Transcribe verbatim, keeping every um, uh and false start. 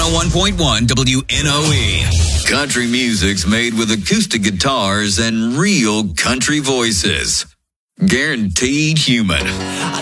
oh one point one W N O E. Country music's made with acoustic guitars and real country voices. Guaranteed human.